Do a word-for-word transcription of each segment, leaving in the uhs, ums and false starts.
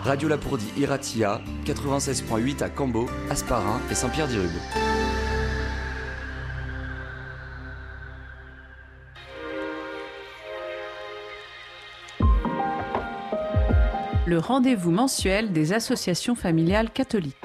Radio Lapourdie Iratia, quatre-vingt-seize virgule huit à Cambo, Hasparren et Saint-Pierre-d'Irube. Le rendez-vous mensuel des associations familiales catholiques.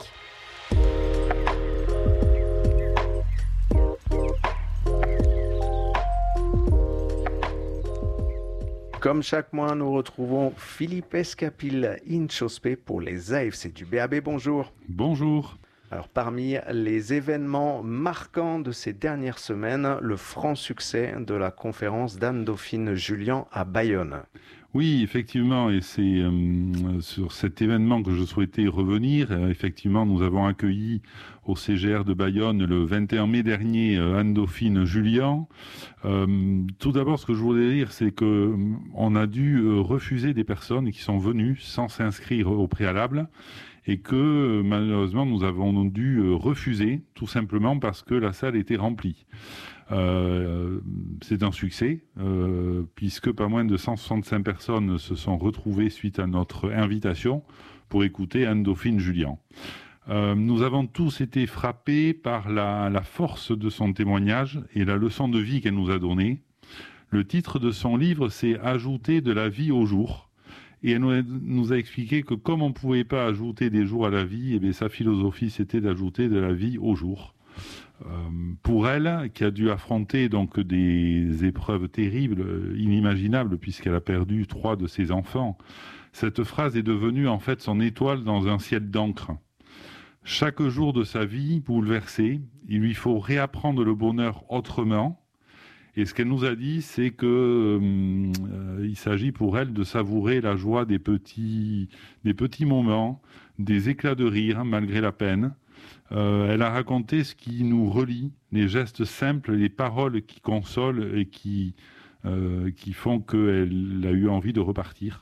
Comme chaque mois, nous retrouvons Philippe Escapil Inchospé pour les A F C du B A B. Bonjour. Bonjour. Alors, parmi les événements marquants de ces dernières semaines, le franc succès de la conférence d'Anne-Dauphine Julian à Bayonne. Oui, effectivement, et c'est euh, sur cet événement que je souhaitais revenir. Euh, effectivement, nous avons accueilli au C G R de Bayonne le vingt et un mai dernier euh, Anne-Dauphine Julian. Euh, tout d'abord, ce que je voulais dire, c'est que euh, on a dû euh, refuser des personnes qui sont venues sans s'inscrire au préalable. Et que euh, malheureusement nous avons dû euh, refuser, tout simplement parce que la salle était remplie. Euh, c'est un succès, euh, puisque pas moins de cent soixante-cinq personnes se sont retrouvées suite à notre invitation pour écouter Anne-Dauphine Julian. Euh, nous avons tous été frappés par la, la force de son témoignage et la leçon de vie qu'elle nous a donnée. Le titre de son livre, c'est « Ajouter de la vie au jour ». Et elle nous a expliqué que comme on ne pouvait pas ajouter des jours à la vie, eh bien, sa philosophie, c'était d'ajouter de la vie au jour. Euh, pour elle, qui a dû affronter donc des épreuves terribles, inimaginables, puisqu'elle a perdu trois de ses enfants, cette phrase est devenue en fait son étoile dans un ciel d'encre. Chaque jour de sa vie bouleversée, il lui faut réapprendre le bonheur autrement. Et ce qu'elle nous a dit, c'est que euh, il s'agit pour elle de savourer la joie des petits, des petits moments, des éclats de rire malgré la peine. Euh, elle a raconté ce qui nous relie, les gestes simples, les paroles qui consolent et qui, euh, qui font qu'elle a eu envie de repartir.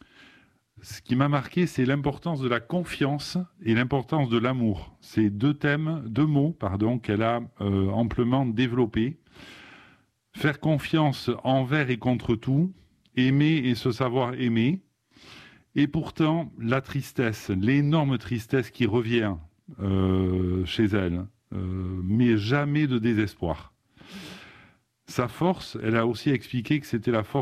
Ce qui m'a marqué, c'est l'importance de la confiance et l'importance de l'amour. C'est deux thèmes, deux mots, pardon, qu'elle a euh, amplement développés. Faire confiance envers et contre tout, aimer et se savoir aimer. Et pourtant, la tristesse, l'énorme tristesse qui revient euh, chez elle, euh, mais jamais de désespoir. Sa force, elle a aussi expliqué que c'était la force